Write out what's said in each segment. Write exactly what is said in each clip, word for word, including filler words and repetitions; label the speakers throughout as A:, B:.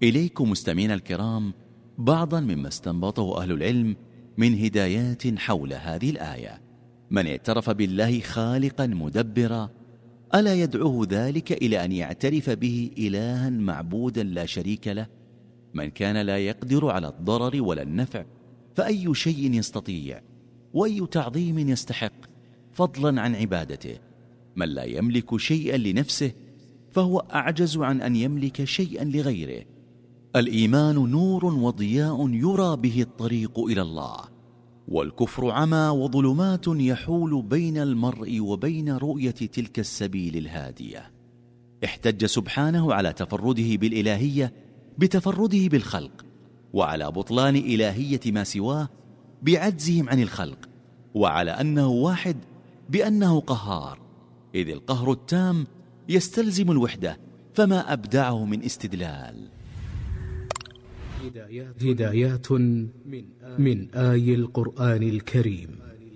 A: إليكم مستمعينا الكرام بعضا مما استنبطه أهل العلم من هدايات حول هذه الآية. من اعترف بالله خالقا مدبرا ألا يدعوه ذلك إلى أن يعترف به إلها معبودا لا شريك له؟ من كان لا يقدر على الضرر ولا النفع فأي شيء يستطيع وأي تعظيم يستحق فضلا عن عبادته؟ من لا يملك شيئا لنفسه فهو أعجز عن أن يملك شيئا لغيره. الإيمان نور وضياء يرى به الطريق إلى الله، والكفر عمى وظلمات يحول بين المرء وبين رؤية تلك السبيل الهادية. احتج سبحانه على تفرده بالإلهية بتفرده بالخلق، وعلى بطلان إلهية ما سواه بعجزهم عن الخلق، وعلى أنه واحد بأنه قهار، إذ القهر التام يستلزم الوحدة، فما أبدعه من استدلال.
B: هدايات من آي القرآن الكريم.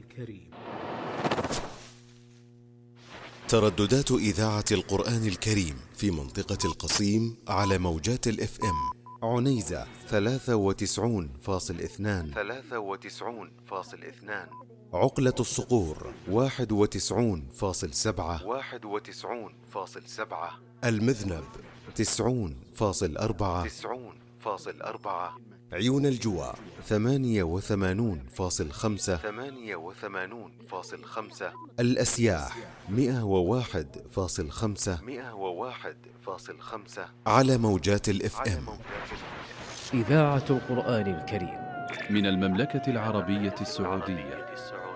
C: ترددات إذاعة القرآن الكريم في منطقة القصيم على موجات الاف ام: عنيزة ثلاثة وتسعون فاصل اثنان ثلاثة وتسعون فاصل اثنان، عقلة الصقور واحد وتسعون فاصل سبعة واحد وتسعون فاصل سبعة، المذنب تسعون فاصل أربعة تسعون فاصل أربعة، عيون الجوى ثمانية وثمانون فاصل خمسة ثمانية وثمانون فاصل خمسة، الأسياح مئة وواحد فاصل خمسة مئة وواحد فاصل خمسة على موجات الاف ام.
D: إذاعة القرآن الكريم
E: من المملكة العربية السعودية.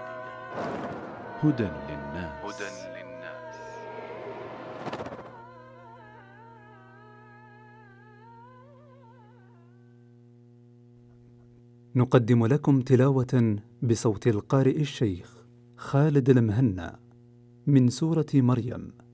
E: هدى للناس. هدى للناس.
F: نقدم لكم تلاوة بصوت القارئ الشيخ خالد المهنا من سورة مريم